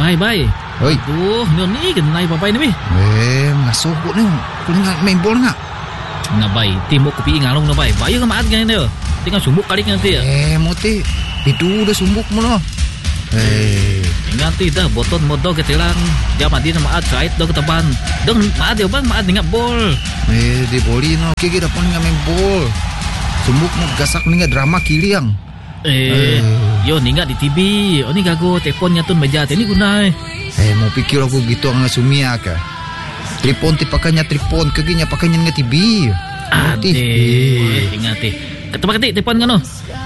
Bye. Oi. Aduh, ni kenai papai ni bi. Ngasuh kok ni. Kau ingat main bola ngak? Na bai, timok kopi ngalong na bai. Bayar maat kan dia. Tinggal sumbuk kali nanti ya. Moti. Itu dah sumbuk mo no. Nanti dah boton modal ke tilang. Dia mati na maat kait do ketaban. Dong maat dia bang, maat ngap bol. Di boli no. Kiki dapat ngak main bol. Sumbuk mo gasak ngak drama kiliang. Yo ningat di TV. Oh ni gago telefonnya tun meja ni gunai. Mau pikir aku gitu ang sumia ka. Tripon ti pakanya tripon kaginya pakanya nga TV. Ingat Ketemu ketik telepon kan no?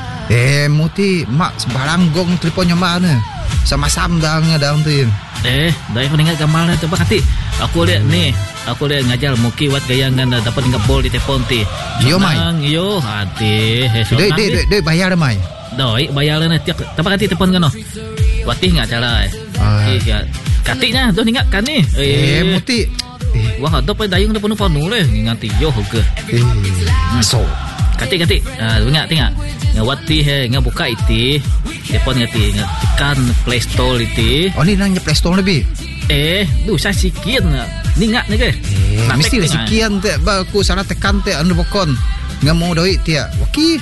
Muti mak sebarang gong teleponnya mana? Sama samdang dalam tu. Dah aku ingat gambar tu pak ketik. Aku lihat ngajar muki wat gaya ngan dapat ingat bol di telepon ti. Yo mai. Yo hati. Dei bayar mai. Doi bayar na tiap tempat ketik telepon kan no? Watih enggak cara. Katiknya tu ingat kan ni. Muti wah ada pa dayung na puno panu le ngati yo ke so katik ingat ngawati he ngabuka iti telepon ngati tekan Play Store iti ni nang Play Store lebih saya sikian ningat ni ke mesti sikian te ba ku sana tekan te anu bokon ngamo doi tia waki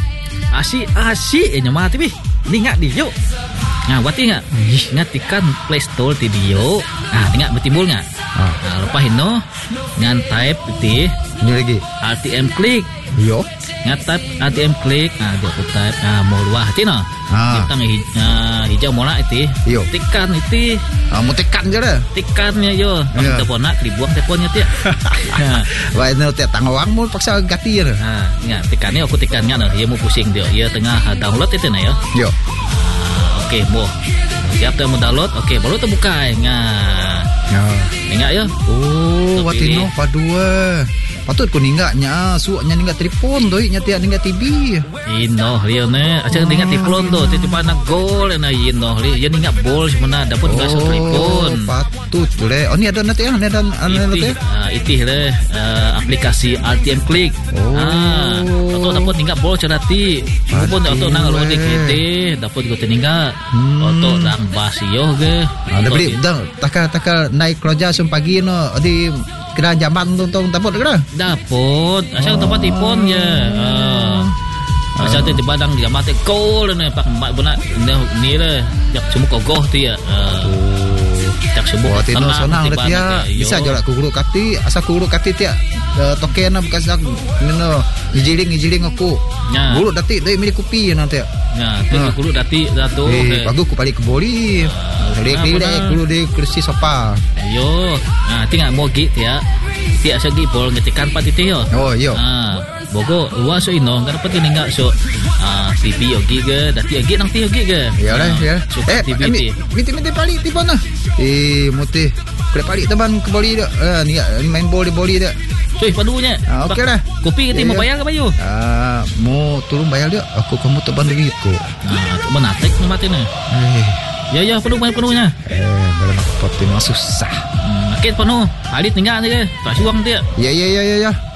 asi nyamati bi ningat di yo wati ngatikan Play Store ti dio ingat betimbul ngak lepas itu ngan type itu ini lagi RTM klik yo type RTM klik dia type mau luah hati no kita hijau mola itu yo tekan itu mau tekan je dah tekannya yo telepon nak dibuang teleponnya dia wah ini tiap tangawang mau paksa ganti ya ingat tekannya aku tekannya no dia mau pusing dia tengah download itu na yo okey mau siap tu mau download okey baru tu buka ingat ya wati no padua patut ko ninggaknya suaknya ninggak telepon doi nya tiak ninggak TV ino rio ne aja ninggak telepon do tiba nak gol na ino rio ya ninggak bol semana dapat gaso telepon patut le ni ada nanti ada itih le aplikasi RTM klik atau dapat ninggak bol cerati pun atau nang lodik kita dapat go ninggak atau nang basio ge ada beli dah takal naik kerja pagi no di kena jaman tu dapat ke dapat asal tempat telefon je asal tu di badang jaman te gol ni pak mak benak ni le jak cuma kogoh tu ya tak sebut tino sonang dia bisa jolak ku guru kati asal ku guru kati dia token bekas no ijiling aku guru dati deui milik kopi nanti tu guru dati datu bagus ku balik ke boli Lek dulu di kursi sofa. Yo, tinggal mogi ya. Tiak segi bol ngetikan pat itu yo. Oh yo. Bogo luas so ino, kan dapat ini enggak so. TV yogi ke, dati yogi nang yogi ke. Ya lah ya. TV. Miti pali tiba nah. Muti. Kena pali teman ke boli dak. Ni main bol di boli dak. Cuy padunya. Okey lah. Kopi kita mau bayar ke bayu? Mau turun bayar dia. Aku kamu teban lagi aku. Menatek ni mati ni. Ya penuhnya. Dalam aku pati susah. Akit penuh. Alit tinggal ni ke. Tak suang dia. Ya.